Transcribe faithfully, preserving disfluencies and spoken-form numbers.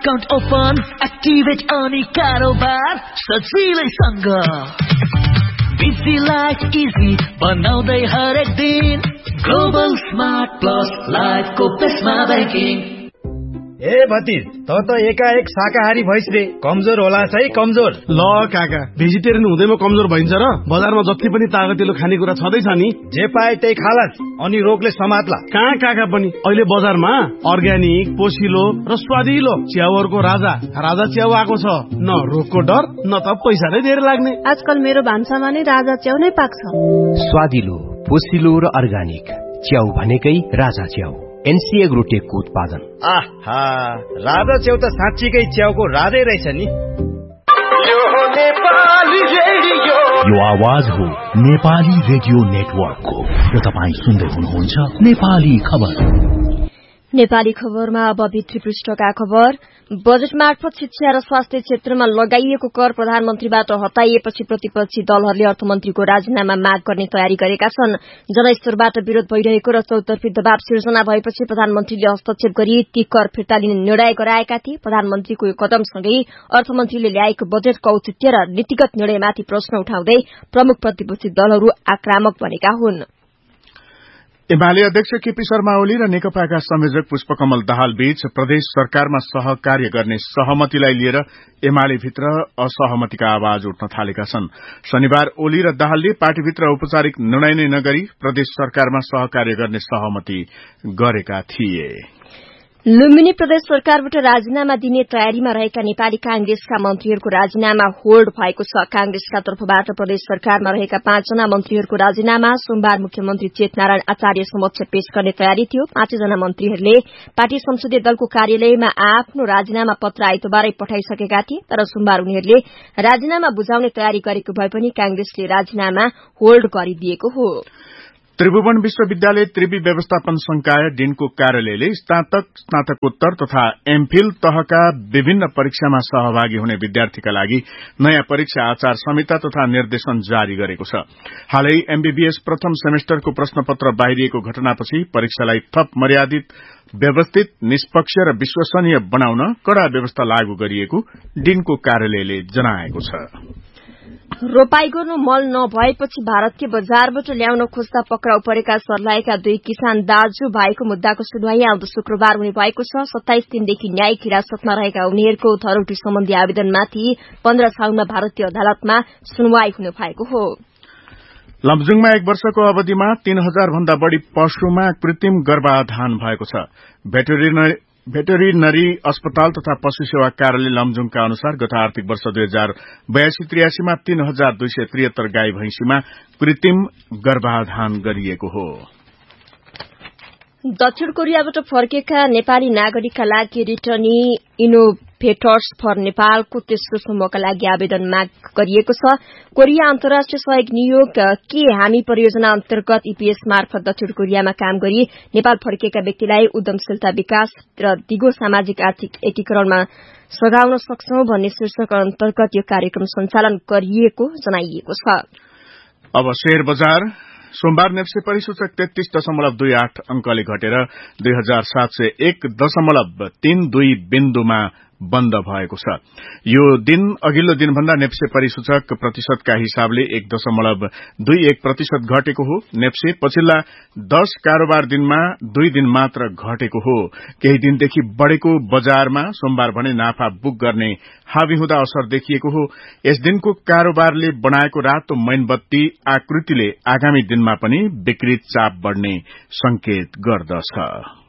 Account open activate अनि कारोबार सजिलैसँग बिजी लाइफ इजी बनाउँदै हरेक दिन ग्लोबल स्मार्ट प्लस लाइफको बेसमा ब्याङ्किङ। ए भतिज त त एकाएक शाकाहारी भइस रे, कमजोर होला है कमजोर। ल काका, भेजिटेरियन हुँदैमा कमजोर भइन्छ र? बजारमा जति पनि तागतिलो खानेकुरा छँदैछ नि, जे पाए त्यही खालास अनि रोगले समात्ला। कहाँ काका पनि अहिले बजारमा अर्ग्यानिक पोसिलो र स्वादिलो च्याउहरूको राजा राजा च्याउ आएको छ। न रोगको डर न त पैसा नै धेरै लाग्ने। आजकल मेरो भान्सामा नै राजा च्याउ नै पाक्छ। स्वादिलो पोसिलो र अर्ग्यानिक च्याउ भनेकै राजा च्याउ, एनसी एग्रोटेकको उत्पादन। आहा, राजा च्याउ त साँच्चीकै च्याउको राजै रहेछ नि। यो आवाज हो नेपाली रेडियो नेटवर्कको र तपाईँ सुन्दै हुनुहुन्छ नेपाली खबर। नेपाली खबरमा अब भित्री पृष्ठका खबर। बजेट मार्फत शिक्षा र स्वास्थ्य क्षेत्रमा लगाइएको कर प्रधानमन्त्रीबाट हटाइएपछि प्रतिपक्षी दलहरूले अर्थमन्त्रीको राजीनामा माग गर्ने तयारी गरेका छन्। जनस्तरबाट विरोध भइरहेको र चौतर्फी दबाव सिर्जना भएपछि प्रधानमन्त्रीले हस्तक्षेप गरी ती कर फिर्ता लिने निर्णय गराएका थिए। प्रधानमन्त्रीको यो कदमसँगै अर्थमन्त्रीले ल्याएको बजेटको औचित्य र नीतिगत निर्णयमाथि प्रश्न उठाउँदै प्रमुख प्रतिपक्षी दलहरू आक्रामक बनेका हुन्। एमाले अध्यक्ष केपी शर्मा ओली र नेकपाका संयोजक पुष्पकमल दाहाल बीच प्रदेश सरकारमा सहकार्य गर्ने सहमतिलाई लिएर एमाले भित्र असहमतिका आवाज उठ्न थालेका छन्। शनिबार ओली र दाहालले पार्टीभित्र औपचारिक निर्णय नै नगरी प्रदेश सरकारमा सहकार्य गर्ने सहमति गरेका थिए। लुम्बिनी प्रदेश सरकारबाट राजीनामा दिने तयारीमा रहेका नेपाली कांग्रेसका मन्त्रीहरूको राजीनामा होल्ड भएको छ। कांग्रेसका तर्फबाट प्रदेश सरकारमा रहेका पाँचजना मन्त्रीहरूको राजीनामा सोमबार मुख्यमन्त्री चेतनारायण आचार्य समक्ष पेश गर्ने तयारी थियो। पाँचजना मन्त्रीहरूले पार्टी संसदीय दलको कार्यालयमा आफ्नो राजीनामा पत्र आइतबारै पठाइसकेका थिए, तर सोमबार उनीहरूले राजीनामा बुझाउने तयारी गरेको भए पनि कांग्रेसले राजीनामा होल्ड गरिदिएको हो। त्रिभुवन विश्वविद्यालय त्रिवी व्यवस्थापन संकाय डिनको कार्यालयले स्नातक स्नातकोत्तर तथा एमफिल तहका विभिन्न परीक्षामा सहभागी हुने विद्यार्थीका लागि नयाँ परीक्षा आचार संहिता तथा निर्देशन जारी गरेको छ। हालै एमबीबीएस प्रथम सेमेस्टरको प्रश्नपत्र बाहिरिएको घटनापछि परीक्षालाई थप मर्यादित, व्यवस्थित, निष्पक्ष र विश्वसनीय बनाउन कड़ा व्यवस्था लागू गरिएको डिनको कार्यालयले जनाएको छ। रोपाई गर्नु मल नभएपछि भारतीय बजारबाट ल्याउन खोज्दा पक्राउ परेका सर्लाहीका दुई किसान दाजु भाइको मुद्दाको सुनवाई आउँदो शुक्रबार हुने भएको छ। सत्ताइस दिनदेखि न्यायिक हिरासतमा रहेका उनीहरूको थरौटी सम्बन्धी आवेदनमाथि पन्ध्र साउनमा भारतीय अदालतमा सुनवाई हुने भएको हो। लमजुङमा एक वर्षको अवधिमा तीन हजार भन्दा बढ़ी पशुमा कृत्रिम गर्भाधान भएको छ। भेटरिनरी भेटरिनरी अस्पताल तथा पशु सेवा कार्यालय लमजुङका अनुसार गत आर्थिक वर्ष दुई हजार बयासी त्रियासीमा तीन हजार दुई सय त्रिहत्तर गाई भैंसीमा कृत्रिम गर्भाधान गरिएको हो। दक्षिण कोरियाबाट फर्केका नेपाली नागरिकका लागि रिटर्नी इनोभेटर्स फर नेपालको तेस्रो समूहका लागि आवेदन माग गरिएको छ। कोरिया अन्तर्राष्ट्रिय सहयोग नियोग के हामी परियोजना अन्तर्गत ईपीएस मार्फत दक्षिण कोरियामा काम गरी नेपाल फर्केका व्यक्तिलाई उद्यमशीलता विकास र दिगो सामाजिक आर्थिक एकीकरणमा सघाउन सक्छौं भन्ने शीर्षक अन्तर्गत यो कार्यक्रम सञ्चालन गरिएको जनाइएको छ। अब शेयर बजार। सोमबार नेप्से परिसूचक तेत्तीस दशमलव दुई आठ अंकले घटेर दुई हजार सात सय एक दशमलव तीन दुई बिन्दुमा बन्द भएको छ। यो दिन अघिल्लो दिनभन्दा नेप्से परिसूचक प्रतिशतका हिसाबले एक दशमलव दुई एक प्रतिशत घटेको हो। नेप्से पछिल्ला दश कारोबार दिनमा दुई दिन मात्र घटेको हो। केही दिनदेखि बढ़ेको बजारमा सोमबार भने नाफा बुक गर्ने हावी हुँदा असर देखिएको हो। यस दिनको कारोबारले बनाएको रातो मैनबत्ती आकृतिले आगामी दिनमा पनि बिक्री चाप बढ़ने संकेत गर्दछ।